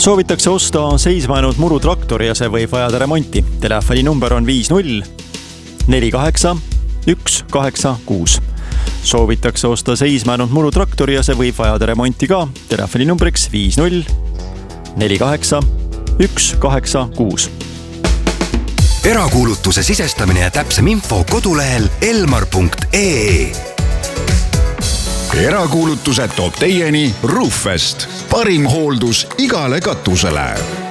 Soovitakse osta seisma jäänud murutraktori ja see võib vajada remonti. Telefoni number on 50 48 186. Soovitakse osta seisma jäänud murutraktori ja see võib vajada remonti ka. Telefoni numbriks 50 48 186. Erakuulutuse sisestamine ja täpsem info kodulehel elmar.ee. Erakuulutuse toob teieni Roofest. Parim hooldus igale katusele.